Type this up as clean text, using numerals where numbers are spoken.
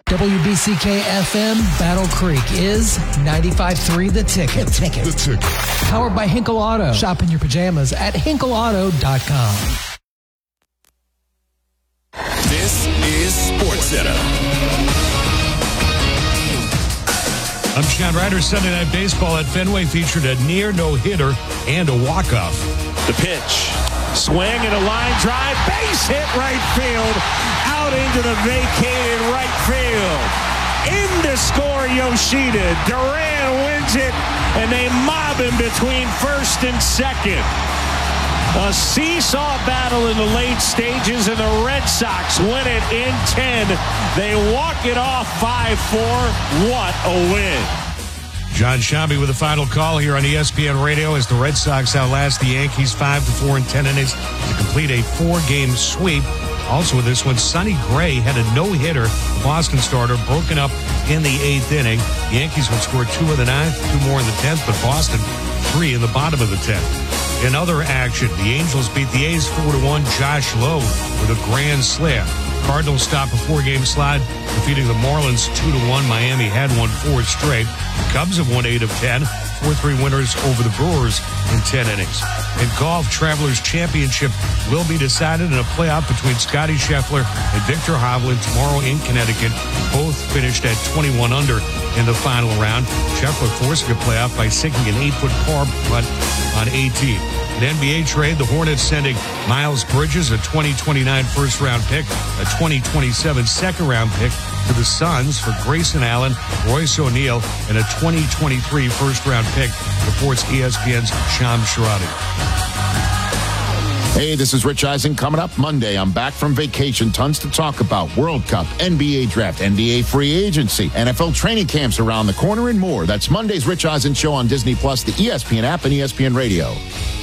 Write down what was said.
WBCK-FM Battle Creek is 95.3 The Ticket. The Ticket. Powered by Hinkle Auto. Shop in your pajamas at hinkleauto.com. This is SportsCenter. I'm John Ryder. Sunday Night Baseball at Fenway featured a near no-hitter and a walk-off. The pitch. Swing and a line drive. Base hit right field. Out into the vacated right field. In to score Yoshida. Duran wins it, and they mob him between first and second. A seesaw battle in the late stages, and the Red Sox win it in 10. They walk it off 5-4. What a win. John Shambi with the final call here on ESPN Radio as the Red Sox outlast the Yankees 5-4 in 10 innings to complete a 4-game sweep. Also with this one, Sonny Gray had a no-hitter, the Boston starter, broken up in the 8th inning. The Yankees would score 2 in the 9th, 2 more in the 10th, but Boston 3 in the bottom of the 10th. In other action, the Angels beat the A's 4-1. Josh Lowe with a grand slam. Cardinals stop a 4-game slide, defeating the Marlins 2-1. Miami had won 4 straight. The Cubs have won 8 of 10. 4-3 winners over the Brewers in 10 innings. In golf, Travelers Championship will be decided in a playoff between Scotty Scheffler and Victor Hovland tomorrow in Connecticut. Both finished at 21 under in the final round. Scheffler forcing a playoff by sinking an 8-foot par putt on 18. An NBA trade, the Hornets sending Miles Bridges, a 2029 first-round pick, a 2027 second-round pick to the Suns for Grayson Allen, Royce O'Neal, and a 2023 first-round pick, reports ESPN's Sham Sharadi. Hey, this is Rich Eisen. Coming up Monday, I'm back from vacation. Tons to talk about. World Cup, NBA draft, NBA free agency, NFL training camps around the corner, and more. That's Monday's Rich Eisen Show on Disney+, the ESPN app, and ESPN Radio.